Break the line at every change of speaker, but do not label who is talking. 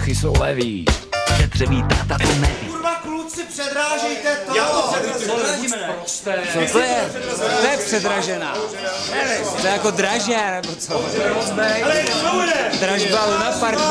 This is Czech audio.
prachy jsou levý.
Šetřivý táta to neví.
Kurva, kluci, předrážejte to! Já to předrážíme, ne?
Co to je? To je předražená. To je jako dražia, nebo co? Dražba Luna Park